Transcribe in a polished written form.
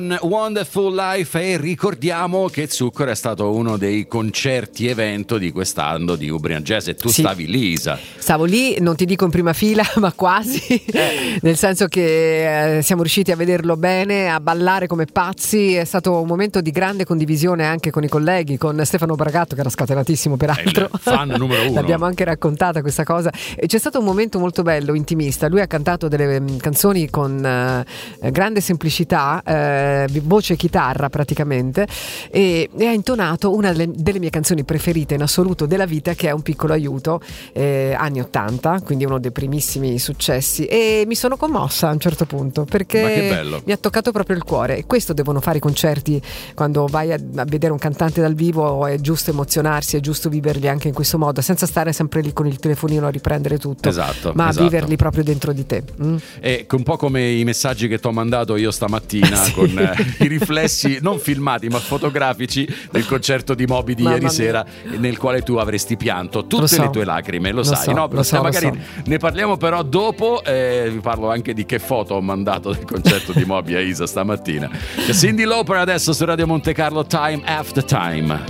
Wonderful Life, e ricordiamo che Zucchero è stato uno dei concerti evento di quest'anno di Ubrian Jazz e tu stavi lì, Isa. Stavo lì, non ti dico in prima fila, ma quasi, nel senso che siamo riusciti a vederlo bene, a ballare come pazzi. È stato un momento di grande condivisione anche con i colleghi, con Stefano Bragatto, che era scatenatissimo peraltro, il fan numero uno. L'abbiamo anche raccontata questa cosa, e c'è stato un momento molto bello, intimista. Lui ha cantato delle canzoni con grande semplicità, voce e chitarra praticamente, e ha intonato una delle mie canzoni preferite in assoluto della vita, che è Un piccolo aiuto, anni 80, quindi uno dei primissimi successi, e mi sono commossa a un certo punto, perché ma che bello, mi ha toccato proprio il cuore. E questo devono fare i concerti, quando vai a vedere un cantante dal vivo è giusto emozionarsi, è giusto viverli anche in questo modo, senza stare sempre lì con il telefonino a riprendere tutto, ma viverli proprio dentro di te. E un po' come i messaggi che ti ho mandato io stamattina, con i riflessi non filmati ma fotografici del concerto di Moby di ieri sera, nel quale tu avresti pianto tutte le tue lacrime, lo sai, no? Magari ne parliamo però dopo. Vi parlo anche di che foto ho mandato del concerto di Moby a Isa stamattina. Cyndi Lauper adesso su Radio Monte Carlo, Time After Time.